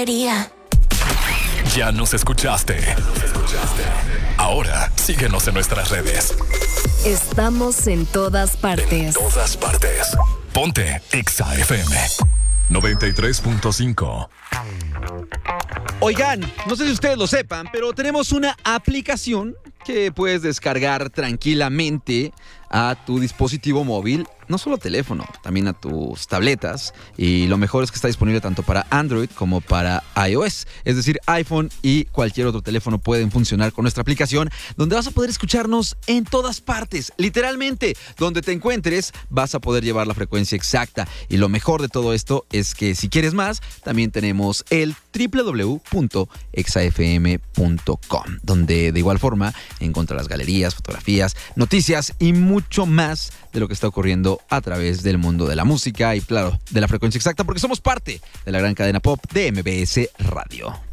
galería. Ya nos escuchaste. Ahora síguenos en nuestras redes. Estamos en todas partes. Ponte Exa FM 93.5. Oigan, no sé si ustedes lo sepan, pero tenemos una aplicación que puedes descargar tranquilamente a tu dispositivo móvil, no solo teléfono, también a tus tabletas, y lo mejor es que está disponible tanto para Android como para iOS, es decir, iPhone y cualquier otro teléfono pueden funcionar con nuestra aplicación, donde vas a poder escucharnos en todas partes, literalmente, donde te encuentres vas a poder llevar la frecuencia exacta, y lo mejor de todo esto es que si quieres más, también tenemos el www.exafm.com, donde de igual forma encontrarás galerías, fotografías, noticias y mucho más de lo que está ocurriendo a través del mundo de la música y, claro, de la frecuencia exacta, porque somos parte de la gran cadena pop de MBS Radio.